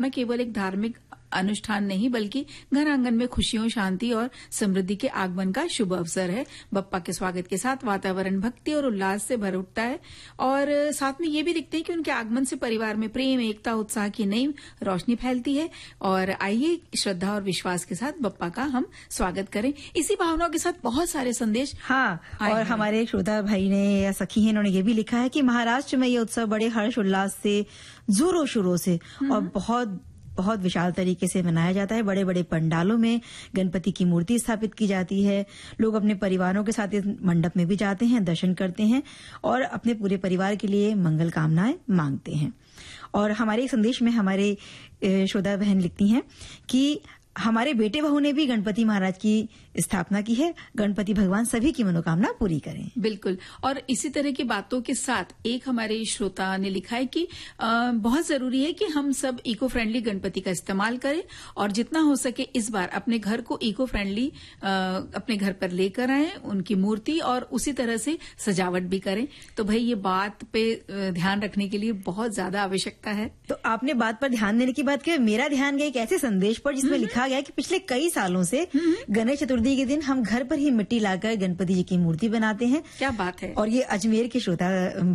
स्थापना केवल एक धार्मिक अनुष्ठान नहीं बल्कि घर आंगन में खुशियों, शांति और समृद्धि के आगमन का शुभ अवसर है। बप्पा के स्वागत के साथ वातावरण भक्ति और उल्लास से भर उठता है और साथ में ये भी दिखते हैं कि उनके आगमन से परिवार में प्रेम, एकता, उत्साह की नई रोशनी फैलती है। और आइए श्रद्धा और विश्वास के साथ बप्पा का हम स्वागत करें। इसी भावनाओं के साथ बहुत सारे संदेश और हमारे एक श्रोता भाई ने या सखी है, इन्होंने ये भी लिखा है कि महाराष्ट्र में ये उत्सव बड़े हर्ष उल्लास से, जोरों शोरों से और बहुत विशाल तरीके से मनाया जाता है। बड़े बड़े पंडालों में गणपति की मूर्ति स्थापित की जाती है। लोग अपने परिवारों के साथ इस मंडप में भी जाते हैं, दर्शन करते हैं और अपने पूरे परिवार के लिए मंगल कामनाएं मांगते हैं। और हमारे एक संदेश में हमारे श्रोता बहन लिखती हैं कि हमारे बेटे बहू ने भी गणपति महाराज की स्थापना की है। गणपति भगवान सभी की मनोकामना पूरी करें। बिल्कुल। और इसी तरह की बातों के साथ एक हमारे श्रोता ने लिखा है कि बहुत जरूरी है कि हम सब इको फ्रेंडली गणपति का इस्तेमाल करें और जितना हो सके इस बार अपने घर को इको फ्रेंडली अपने घर पर लेकर आएं, उनकी मूर्ति और उसी तरह से सजावट भी करें। तो भाई ये बात पे ध्यान रखने के लिए बहुत ज्यादा आवश्यकता है। तो आपने बात पर ध्यान देने की बात की, मेरा ध्यान गया एक ऐसे संदेश पर जिसमें लिखा गया कि पिछले कई सालों से गणेश चतुर्थी के दिन हम घर पर ही मिट्टी लाकर गणपति जी की मूर्ति बनाते हैं। क्या बात है। और ये अजमेर के श्रोता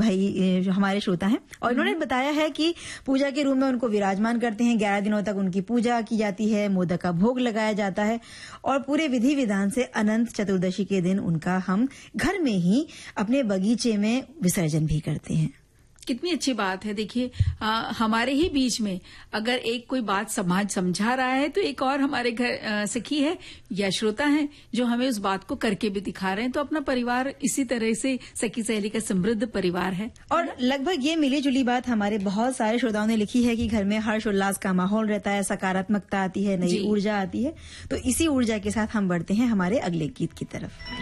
भाई हमारे श्रोता हैं और इन्होंने बताया है कि पूजा के रूम में उनको विराजमान करते हैं। 11 दिनों तक उनकी पूजा की जाती है, मोदक का भोग लगाया जाता है और पूरे विधि विधान से अनंत चतुर्दशी के दिन उनका हम घर में ही अपने बगीचे में विसर्जन भी करते हैं। कितनी अच्छी बात है। देखिए हमारे ही बीच में अगर एक कोई बात समझा रहा है तो एक और हमारे घर सखी है या श्रोता है जो हमें उस बात को करके भी दिखा रहे हैं। तो अपना परिवार इसी तरह से सखी सहेली का समृद्ध परिवार है। और लगभग ये मिली जुली बात हमारे बहुत सारे श्रोताओं ने लिखी है कि घर में हर्ष उल्लास का माहौल रहता है, सकारात्मकता आती है, नई ऊर्जा आती है। तो इसी ऊर्जा के साथ हम बढ़ते हैं हमारे अगले गीत की तरफ।